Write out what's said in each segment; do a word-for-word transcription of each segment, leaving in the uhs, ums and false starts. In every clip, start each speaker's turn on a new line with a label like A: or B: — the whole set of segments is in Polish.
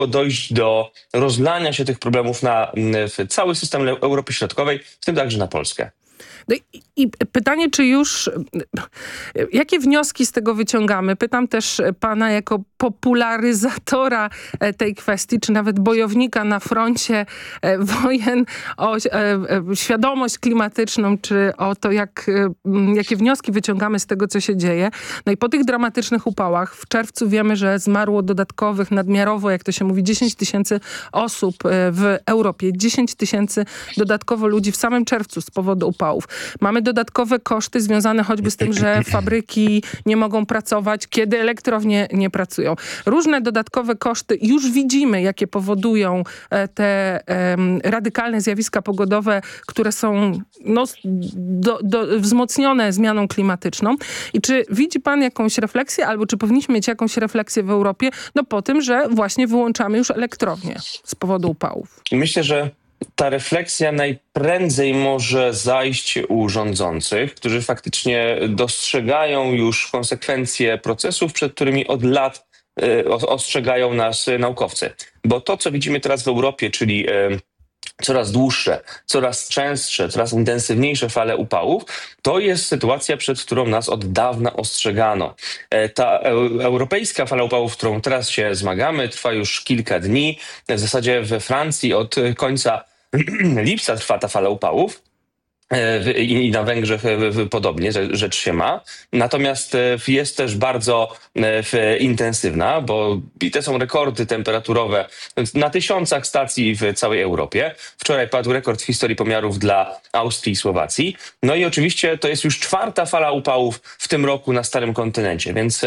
A: dojść do rozlania się tych problemów na w cały system Europy Środkowej, w tym także na Polskę.
B: No i, i pytanie, czy już, jakie wnioski z tego wyciągamy? Pytam też pana jako popularyzatora tej kwestii, czy nawet bojownika na froncie wojen o świadomość klimatyczną, czy o to, jak, jakie wnioski wyciągamy z tego, co się dzieje. No i po tych dramatycznych upałach w czerwcu wiemy, że zmarło dodatkowych, nadmiarowo, jak to się mówi, dziesięć tysięcy osób w Europie. dziesięć tysięcy dodatkowo ludzi w samym czerwcu z powodu upałów. Mamy dodatkowe koszty związane choćby z tym, że fabryki nie mogą pracować, kiedy elektrownie nie pracują. Różne dodatkowe koszty już widzimy, jakie powodują te um, radykalne zjawiska pogodowe, które są no, do, do, wzmocnione zmianą klimatyczną. I czy widzi pan jakąś refleksję, albo czy powinniśmy mieć jakąś refleksję w Europie, no po tym, że właśnie wyłączamy już elektrownie z powodu upałów?
A: Myślę, że ta refleksja najprędzej może zajść u rządzących, którzy faktycznie dostrzegają już konsekwencje procesów, przed którymi od lat y, ostrzegają nas naukowcy. Bo to, co widzimy teraz w Europie, czyli y, coraz dłuższe, coraz częstsze, coraz intensywniejsze fale upałów, to jest sytuacja, przed którą nas od dawna ostrzegano. Ta europejska fala upałów, którą teraz się zmagamy, trwa już kilka dni. W zasadzie we Francji od końca lipca trwa ta fala upałów. I na Węgrzech podobnie rzecz się ma. Natomiast jest też bardzo intensywna, bo te są rekordy temperaturowe na tysiącach stacji w całej Europie. Wczoraj padł rekord w historii pomiarów dla Austrii i Słowacji. No i oczywiście to jest już czwarta fala upałów w tym roku na starym kontynencie, więc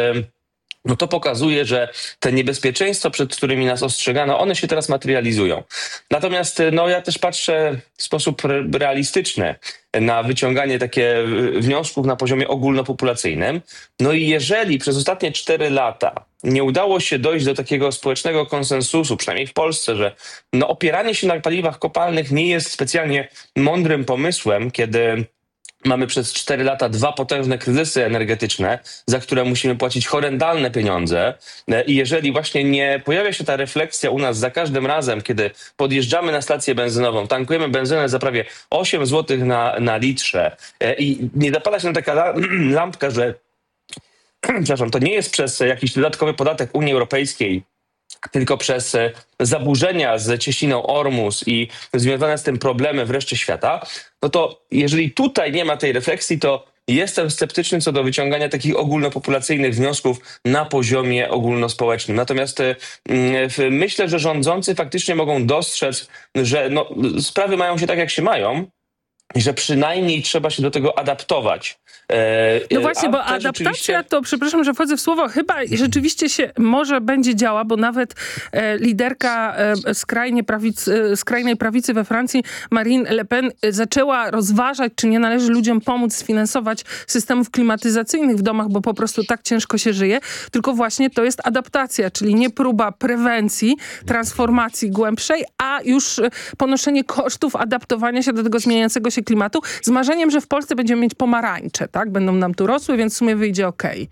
A: no to pokazuje, że te niebezpieczeństwa, przed którymi nas ostrzegano, one się teraz materializują. Natomiast no ja też patrzę w sposób realistyczny na wyciąganie takie wniosków na poziomie ogólnopopulacyjnym. No i jeżeli przez ostatnie cztery lata nie udało się dojść do takiego społecznego konsensusu, przynajmniej w Polsce, że no opieranie się na paliwach kopalnych nie jest specjalnie mądrym pomysłem, kiedy mamy przez cztery lata dwa potężne kryzysy energetyczne, za które musimy płacić horrendalne pieniądze. I jeżeli właśnie nie pojawia się ta refleksja u nas za każdym razem, kiedy podjeżdżamy na stację benzynową, tankujemy benzynę za prawie osiem złotych na, na litrze i nie zapala się nam taka lampka, że przepraszam, to nie jest przez jakiś dodatkowy podatek Unii Europejskiej, tylko przez zaburzenia z cieśniną Ormus i związane z tym problemy w reszcie świata, no to jeżeli tutaj nie ma tej refleksji, to jestem sceptyczny co do wyciągania takich ogólnopopulacyjnych wniosków na poziomie ogólnospołecznym. Natomiast y, y, myślę, że rządzący faktycznie mogą dostrzec, że no, sprawy mają się tak, jak się mają, i że przynajmniej trzeba się do tego adaptować.
B: No właśnie, bo adaptacja oczywiście... to, przepraszam, że wchodzę w słowo, chyba rzeczywiście się może będzie działa, bo nawet e, liderka e, skrajnie prawicy, e, skrajnej prawicy we Francji, Marine Le Pen, e, zaczęła rozważać, czy nie należy ludziom pomóc sfinansować systemów klimatyzacyjnych w domach, bo po prostu tak ciężko się żyje. Tylko właśnie to jest adaptacja, czyli nie próba prewencji, transformacji głębszej, a już ponoszenie kosztów adaptowania się do tego zmieniającego się klimatu z marzeniem, że w Polsce będziemy mieć pomarańcze, tak? Będą nam tu rosły, więc w sumie wyjdzie okej.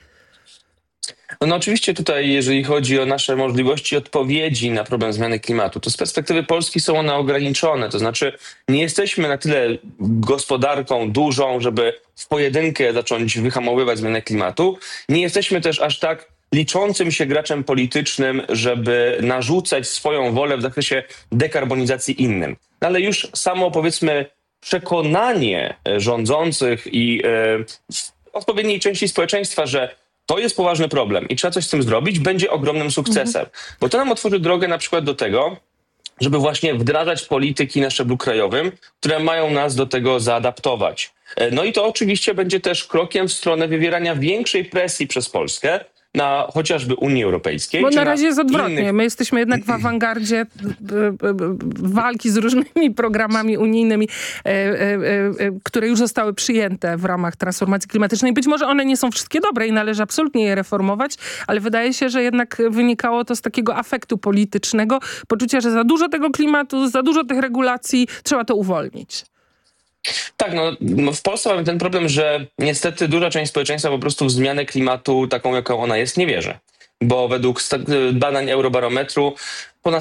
A: No, no oczywiście tutaj, jeżeli chodzi o nasze możliwości odpowiedzi na problem zmiany klimatu, to z perspektywy Polski są one ograniczone. To znaczy nie jesteśmy na tyle gospodarką dużą, żeby w pojedynkę zacząć wyhamowywać zmianę klimatu. Nie jesteśmy też aż tak liczącym się graczem politycznym, żeby narzucać swoją wolę w zakresie dekarbonizacji innym. Ale już samo, powiedzmy, przekonanie rządzących i e, odpowiedniej części społeczeństwa, że to jest poważny problem i trzeba coś z tym zrobić, będzie ogromnym sukcesem. Mhm. Bo to nam otworzy drogę na przykład do tego, żeby właśnie wdrażać polityki na szczeblu krajowym, które mają nas do tego zaadaptować. No i to oczywiście będzie też krokiem w stronę wywierania większej presji przez Polskę na chociażby Unii Europejskiej.
B: Bo na razie jest odwrotnie.
A: Innych...
B: My jesteśmy jednak w awangardzie walki z różnymi programami unijnymi, które już zostały przyjęte w ramach transformacji klimatycznej. Być może one nie są wszystkie dobre i należy absolutnie je reformować, ale wydaje się, że jednak wynikało to z takiego afektu politycznego, poczucia, że za dużo tego klimatu, za dużo tych regulacji, trzeba to uwolnić.
A: Tak, no w Polsce mamy ten problem, że niestety duża część społeczeństwa po prostu w zmianę klimatu, taką jaką ona jest, nie wierzy. bo według sta- badań Eurobarometru